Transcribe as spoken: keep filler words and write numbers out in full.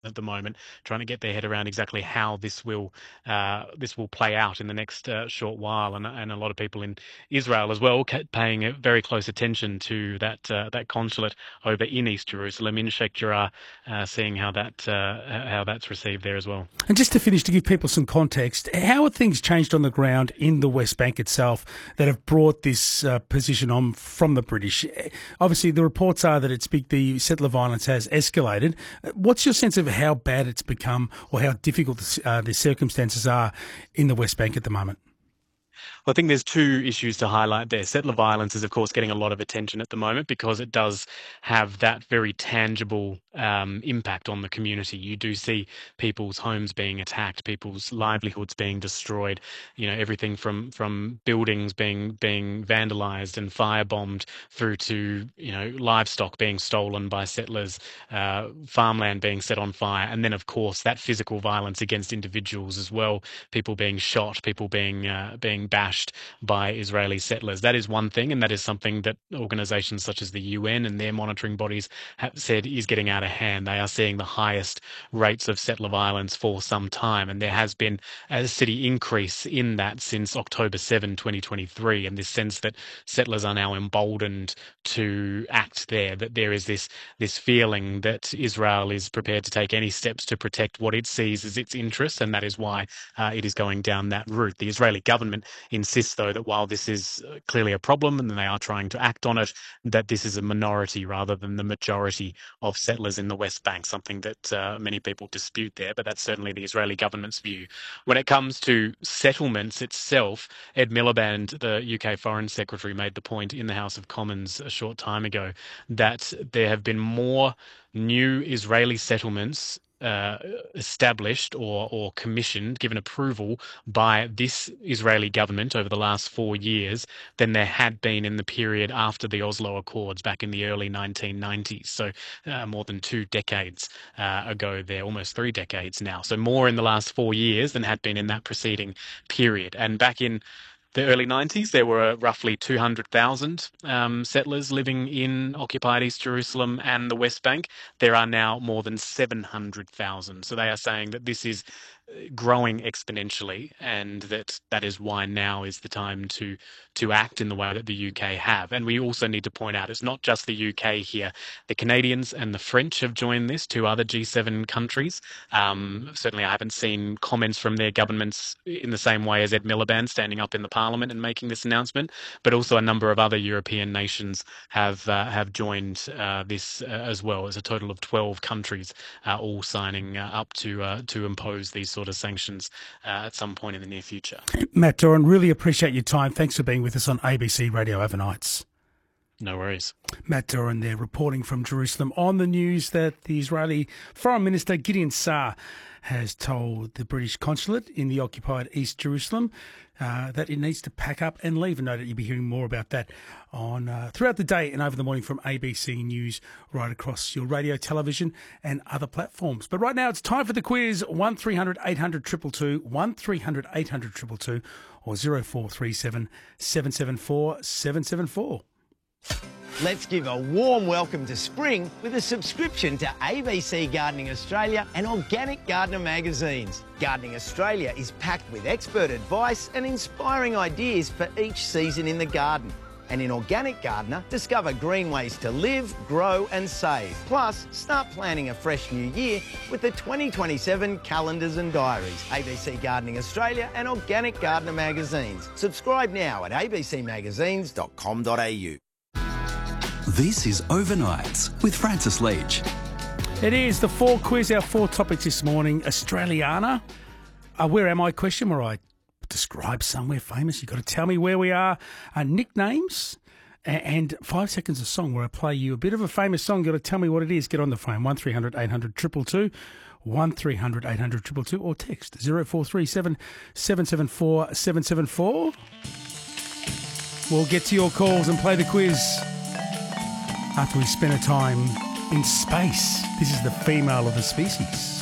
at the moment, trying to get their head around exactly how this will uh, this will play out in the next uh, short while, and and a lot of people in Israel as well paying a very close attention to that uh, that consulate over in East Jerusalem in Sheikh Jarrah, uh, seeing how that uh, how that's received there as well. And just to finish, to give people some context, how have things changed on the ground in the West Bank itself that have brought this uh, position on from the British? Obviously, the reports are that it's big, the settler violence has escalated. What's your sense of how bad it's become or how difficult uh, the circumstances are in the West Bank at the moment? Well, I think there's two issues to highlight there. Settler violence is, of course, getting a lot of attention at the moment because it does have that very tangible um, impact on the community. You do see people's homes being attacked, people's livelihoods being destroyed. You know, everything from from buildings being being vandalized and firebombed through to you know livestock being stolen by settlers, uh, farmland being set on fire, and then, of course, that physical violence against individuals as well. People being shot, people being uh, being bashed by Israeli settlers. That is one thing, and that is something that organisations such as the U N and their monitoring bodies have said is getting out of hand. They are seeing the highest rates of settler violence for some time, and there has been a steady increase in that since October seventh, twenty twenty-three, and this sense that settlers are now emboldened to act there, that there is this this feeling that Israel is prepared to take any steps to protect what it sees as its interests, and that is why uh, it is going down that route. The Israeli government insists, though, that while this is clearly a problem and they are trying to act on it, that this is a minority rather than the majority of settlers in the West Bank, something that uh, many people dispute there, but that's certainly the Israeli government's view. When it comes to settlements itself, Ed Miliband, the U K Foreign Secretary, made the point in the House of Commons a short time ago that there have been more new Israeli settlements Uh, established or, or commissioned, given approval by this Israeli government over the last four years than there had been in the period after the Oslo Accords back in the early nineteen nineties. So uh, more than two decades uh, ago there, almost three decades now. So more in the last four years than had been in that preceding period. And back in the early nineties, there were roughly two hundred thousand um, settlers living in occupied East Jerusalem and the West Bank. There are now more than seven hundred thousand. So they are saying that this is growing exponentially, and that that is why now is the time to to act in the way that the U K have. And we also need to point out it's not just the U K here. The Canadians and the French have joined this, two other G seven countries. Um, certainly I haven't seen comments from their governments in the same way as Ed Miliband standing up in the Parliament and making this announcement, but also a number of other European nations have uh, have joined uh, this uh, as well. As a total of twelve countries uh, all signing uh, up to uh, to impose these sort of sanctions uh, at some point in the near future. Matt Doran, really appreciate your time. Thanks for being with us on A B C Radio Overnights. No worries. Matt Doran there reporting from Jerusalem on the news that the Israeli Foreign Minister Gideon Saar has told the British consulate in the occupied East Jerusalem uh, that it needs to pack up and leave. And know that you'll be hearing more about that on uh, throughout the day and over the morning from A B C News right across your radio, television and other platforms. But right now it's time for the quiz. one three hundred eight hundred two two two, one three hundred eight hundred two two two or zero four three seven seven seven four seven seven four. Let's give a warm welcome to spring with a subscription to A B C Gardening Australia and Organic Gardener magazines. Gardening Australia is packed with expert advice and inspiring ideas for each season in the garden. And in Organic Gardener, discover green ways to live, grow and save. Plus, start planning a fresh new year with the twenty twenty-seven calendars and diaries. A B C Gardening Australia and Organic Gardener magazines. Subscribe now at a b c magazines dot com dot a u. This is Overnights with Francis Leach. It is the four quiz, our four topics this morning. Australiana, a where am I question where I describe somewhere famous. You've got to tell me where we are. Uh, nicknames and five seconds of song where I play you a bit of a famous song. You've got to tell me what it is. Get on the phone, one three hundred eight hundred two two two, one three hundred eight hundred two two two or text zero four three seven seven seven four seven seven four. We'll get to your calls and play the quiz after we spend a time in space. This is the female of the species.